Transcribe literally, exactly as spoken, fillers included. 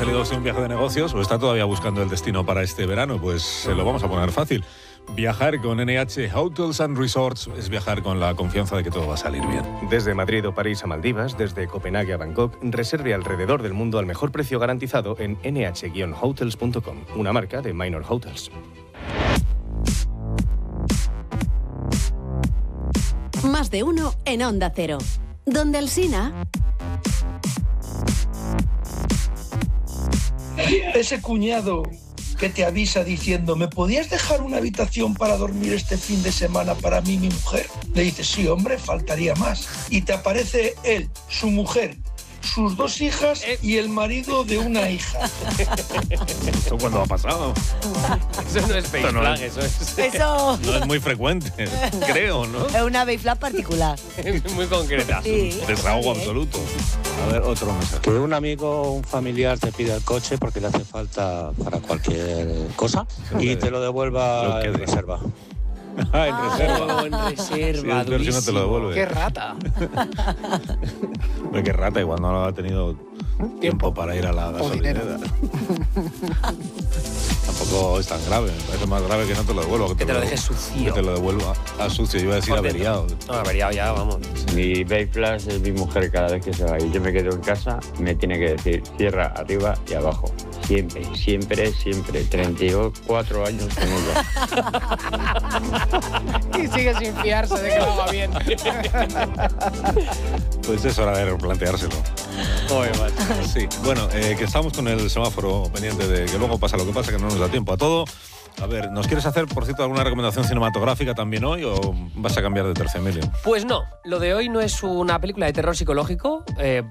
salido de un viaje de negocios o está todavía buscando el destino para este verano, pues se lo vamos a poner fácil. Viajar con N H Hotels and Resorts es viajar con la confianza de que todo va a salir bien. Desde Madrid o París a Maldivas, desde Copenhague a Bangkok, reserve alrededor del mundo al mejor precio garantizado en ene hache guion hotels punto com, una marca de Minor Hotels. Más de uno en Onda Cero. Donde Alsina. Ese cuñado que te avisa diciendo ¿me podías dejar una habitación para dormir este fin de semana para mí y mi mujer? Le dices, sí, hombre, faltaría más. Y te aparece él, su mujer, sus dos hijas y el marido de una hija. ¿Eso cuándo ha pasado? Eso no es face no flag, es- eso es, Eso No es muy frecuente, creo, ¿no? es una baby flag particular. es muy concreta. Sí. Desahogo absoluto. A ver, otro mensaje. Que un amigo o un familiar te pida el coche porque le hace falta para cualquier cosa y te lo devuelva Lo que en de- reserva. Ah, en reserva. Oh, en reserva, Sí, es peor si no te lo devuelve. ¡Qué rata! Hombre, qué rata, igual no ha tenido tiempo para ir a la gasolinera. Tampoco es tan grave, me parece más grave que no te lo devuelva. Que te lo dejes sucio. Que te lo devuelva a sucio, yo iba a decir Por dentro. averiado. No, averiado ya, vamos. Mi baby flash es mi mujer cada vez que se va y yo me quedo en casa, me tiene que decir cierra arriba y abajo. Siempre, siempre, siempre. treinta y cuatro años con ella. Y sigue sin fiarse de que lo haga bien. Pues es hora de replanteárselo. Joder, macho. Sí, bueno, eh, que estamos con el semáforo pendiente de que luego pasa lo que pasa, que no nos da tiempo a todo. A ver, ¿nos quieres hacer, por cierto, alguna recomendación cinematográfica también hoy o vas a cambiar de tercio, Emilio? Pues no, lo de hoy no es una película de terror psicológico, eh,